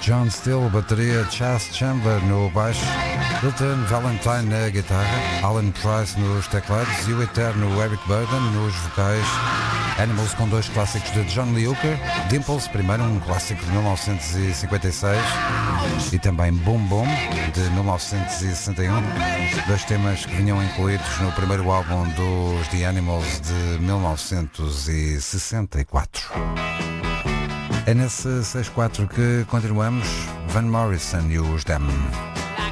John Steele, bateria, Chas Chandler no baixo, Hilton Valentine na guitarra, Alan Price nos teclados e o eterno Eric Burden nos vocais. Animals com dois clássicos de John Lee Hooker, Dimples, primeiro um clássico de 1956 e também Boom Boom de 1961, dois temas que vinham incluídos no primeiro álbum dos The Animals de 1964. É nesse 6-4 que continuamos, Van Morrison e os Them.